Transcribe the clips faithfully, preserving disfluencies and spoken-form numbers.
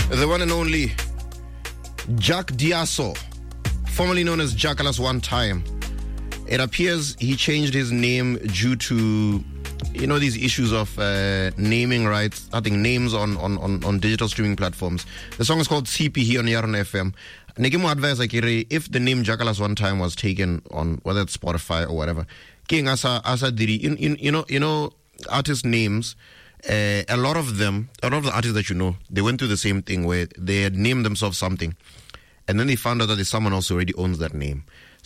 The one and only Jack Diaso, formerly known as Jackalas One Time. It appears he changed his name due to, you know, these issues of uh, naming rights, I think names on, on, on, on digital streaming platforms. The song is called C P here on Yaron F M. Negimo advise like if the name Jackalas One Time was taken on whether it's Spotify or whatever, King Asa Asa Diri, you, you, you know, you know, artist names. Uh, a lot of them, a lot of the artists that you know, they went through the same thing where they had named themselves something, and then they found out that there's someone else who already owns that name.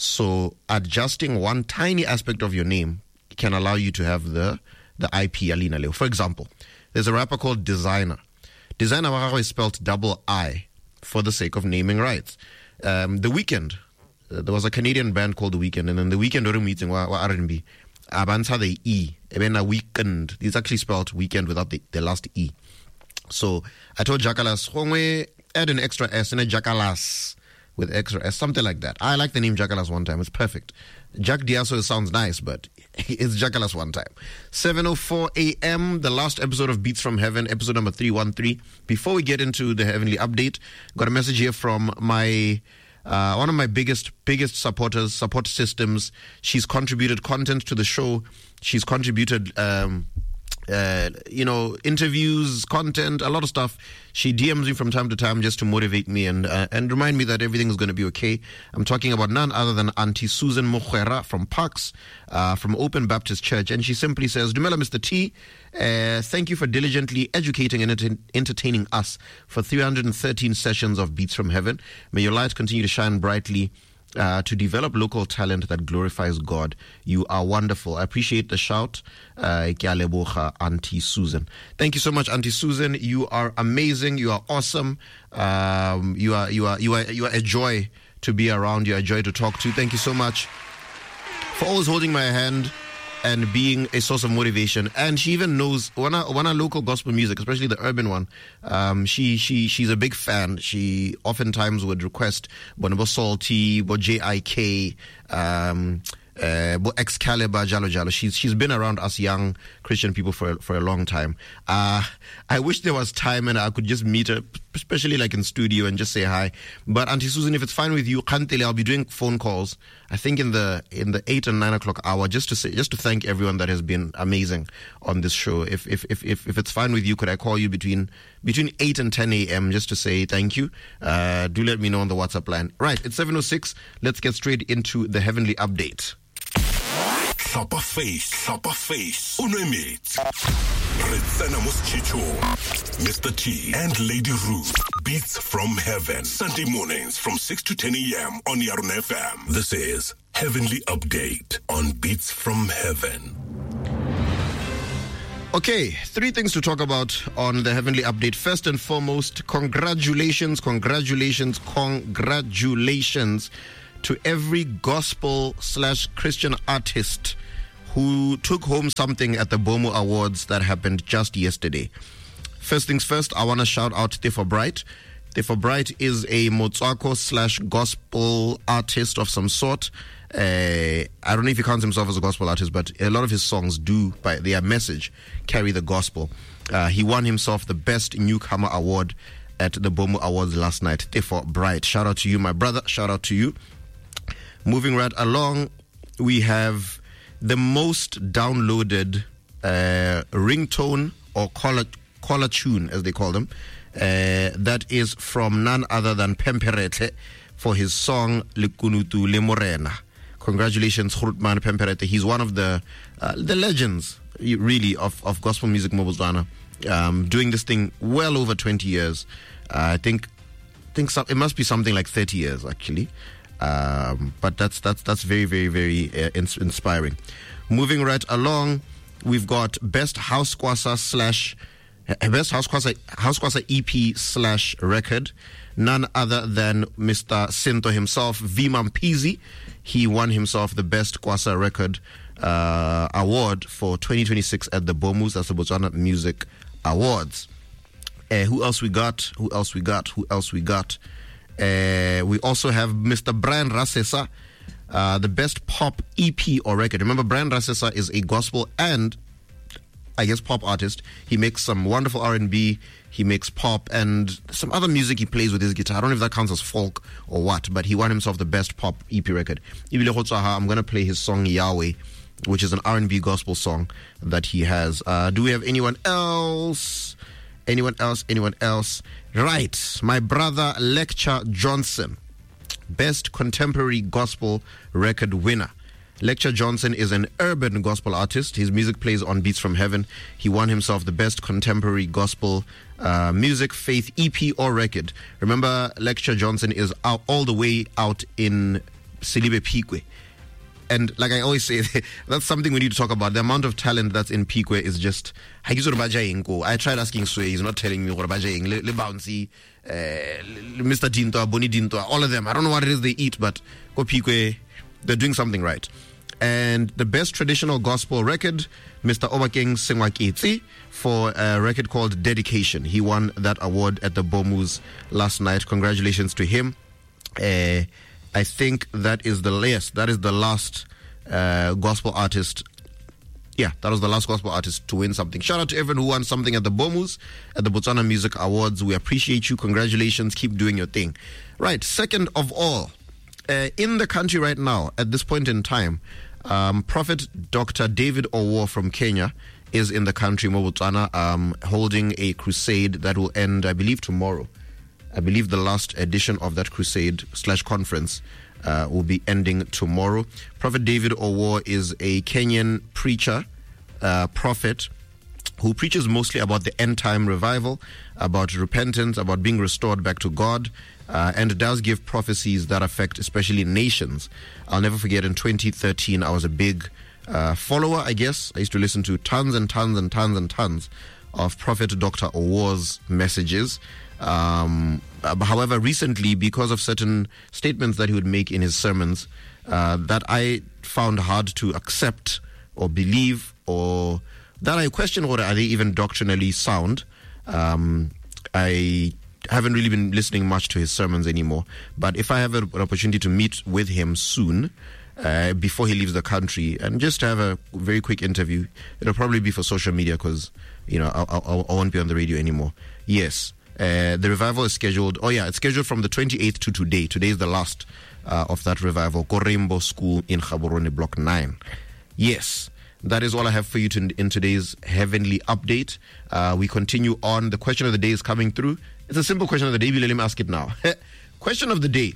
So adjusting one tiny aspect of your name can allow you to have the the I P Alina Leo. For example, there's a rapper called Designer. Designer is spelled double I for the sake of naming rights. Um, the Weeknd, uh, there was a Canadian band called The Weeknd, and then The Weeknd during meeting wa R and B. Abansa the E, even a weekend. It's actually spelled weekend without the, the last E. So I told Jackalas, add an extra S and a Jackalas with extra S, something like that. I like the name Jackalas One Time. It's perfect. Jack Diaso sounds nice, but it's Jackalas One Time. seven oh four a.m., the last episode of Beats from Heaven, episode number three one three. Before we get into the Heavenly Update, got a message here from my... Uh, one of my biggest, biggest supporters, support systems. She's contributed content to the show. She's contributed, um, uh, you know, interviews, content, a lot of stuff. She D Ms me from time to time just to motivate me and uh, and remind me that everything is going to be okay. I'm talking about none other than Auntie Susan Mochera from Parks, uh, from Open Baptist Church. And she simply says, Dumela, Mister T, uh, thank you for diligently educating and enter- entertaining us for three hundred thirteen sessions of Beats from Heaven. May your light continue to shine brightly uh, to develop local talent that glorifies God. You are wonderful. I appreciate the shout. Uh, Auntie Susan. Thank you so much, Auntie Susan. You are amazing. You are awesome. Um, you are you are you are you are a joy to be around. You are a joy to talk to. Thank you so much for always holding my hand and being a source of motivation. And she even knows when I when I local gospel music, especially the urban one. Um, she she she's a big fan. She oftentimes would request Bonobo Salty, Bo J I K, um, uh, Bo Excalibur, Jalo Jalo. She's she's been around us young Christian people for for a long time. Uh, I wish there was time and I could just meet her, especially like in studio, and just say hi. But Auntie Susan, if it's fine with you, I'll be doing phone calls. I think in the in the eight and nine o'clock hour, just to say, just to thank everyone that has been amazing on this show. If if if if, if it's fine with you, could I call you between between eight and ten a.m. just to say thank you? Uh, do let me know on the WhatsApp line. Right, it's seven oh six. Let's get straight into the Heavenly Update. Slap a face, slap a face. Unwemit. Retsana Moschicho. Mister T and Lady Ruth. Beats from Heaven. Sunday mornings from six to ten a.m. on Yaron F M. This is Heavenly Update on Beats from Heaven. Okay, three things to talk about on the Heavenly Update. First and foremost, congratulations, congratulations, congratulations to every gospel slash Christian artist who took home something at the BOMO Awards that happened just yesterday. First things first, I want to shout out Tefo Bright. Tefo Bright is a Motswako slash gospel artist of some sort. Uh, I don't know if he counts himself as a gospel artist, but a lot of his songs do, by their message, carry the gospel. Uh, he won himself the Best Newcomer Award at the BOMO Awards last night. Tefo Bright, shout out to you, my brother. Shout out to you. Moving right along, we have the most downloaded uh, ringtone or caller, caller tune, as they call them. Uh, that is from none other than Pemperete for his song Lekunutu Le Morena. Congratulations, Grootman Pemperete. He's one of the uh, the legends, really, of, of gospel music Mobuzwana. Um, doing this thing well over twenty years. Uh, I think think so, it must be something like thirty years, actually. Um, but that's that's that's very very very uh, ins- inspiring. Moving right along, we've got Best House Kwasa slash Best House Kwasa House Kwasa E P slash record. None other than Mister Sinto himself, Vima Mpizi. He won himself the Best Kwasa Record uh, Award for twenty twenty-six at the BOMUS, that's the Botswana Music Awards. Uh, who else we got? Who else we got? Who else we got? Uh, we also have Mister Brian Rasesa, uh, the Best Pop E P or record. Remember, Brian Rasesa is a gospel and I guess, pop artist. He makes some wonderful R and B. He makes pop and some other music he plays with his guitar. I don't know if that counts as folk or what, but he won himself the best pop E P record. I'm going to play his song Yahweh, which is an R and B gospel song that he has. Uh, do we have anyone else? Anyone else? Anyone else? Right. My brother Lecture Johnson, best contemporary gospel record winner. Lecture Johnson is an urban gospel artist. His music plays on Beats from Heaven. He won himself the best contemporary gospel uh, music, faith, E P or record. Remember, Lecture Johnson is out all the way out in Silibe Pikwe. And like I always say, that's something we need to talk about. The amount of talent that's in Pikwe is just... I tried asking Sway, he's not telling me what Le Bouncy, Mister Dintoa, Boni Dintoa, all of them. I don't know what it is they eat, but go Pikwe, they're doing something right. And the best traditional gospel record, Mister Obakeng Sengwakitsi, for a record called Dedication. He won that award at the Bomus last night. Congratulations to him. Uh, I think that is the last, that is the last uh, gospel artist. Yeah, that was the last gospel artist to win something. Shout out to everyone who won something at the Bomus, at the Botswana Music Awards. We appreciate you. Congratulations. Keep doing your thing. Right. Second of all, uh, in the country right now, at this point in time, um, Prophet Doctor David Owo from Kenya is in the country, Botswana, um, holding a crusade that will end, I believe, tomorrow. I believe the last edition of that crusade slash conference uh, will be ending tomorrow. Prophet David Owo is a Kenyan preacher, uh, prophet, who preaches mostly about the end time revival, about repentance, about being restored back to God, uh, and does give prophecies that affect especially nations. I'll never forget, in twenty thirteen, I was a big uh, follower, I guess. I used to listen to tons and tons and tons and tons of Prophet Doctor Owo's messages. Um, however, recently, because of certain statements that he would make in his sermons uh, that I found hard to accept or believe, or that I question whether are they even doctrinally sound, um, I haven't really been listening much to his sermons anymore. But if I have an opportunity to meet with him soon, uh, before he leaves the country, and just to have a very quick interview, it'll probably be for social media because, you know, I, I, I won't be on the radio anymore. Yes. Uh, the revival is scheduled, oh yeah, it's scheduled from the twenty-eighth to today. Today is the last uh, of that revival. Korembo School in Gaborone, Block nine. Yes, that is all I have for you to, in today's Heavenly Update. Uh, we continue on. The question of the day is coming through. It's a simple question of the day. Let me ask it now. Question of the day.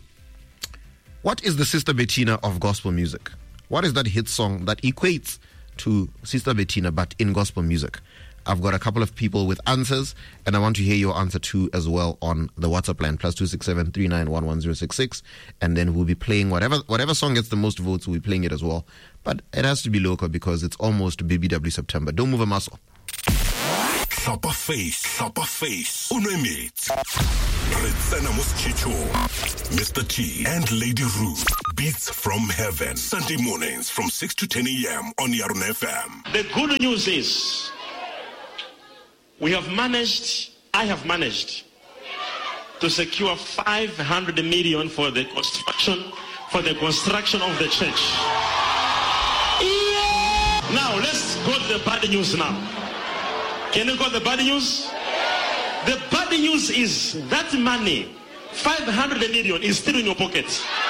What is the Sister Bettina of gospel music? What is that hit song that equates to Sister Bettina but in gospel music? I've got a couple of people with answers, and I want to hear your answer too as well on the WhatsApp line, plus two six seven three nine one one zero six six, and then we'll be playing whatever whatever song gets the most votes. We'll be playing it as well, but it has to be local because it's almost B B W September. Don't move a muscle. Sapa face, Sapa face. Unwemit. Retsena Moschicho, Mister T and Lady Ruth. Beats from Heaven. Sunday mornings from six to ten a.m. on Yarun F M. The good news is, we have managed, I have managed to secure five hundred million for the construction, for the construction of the church. Yeah! Now let's go to the bad news now. Can you go to the bad news? The bad news is that money, five hundred million, is still in your pocket.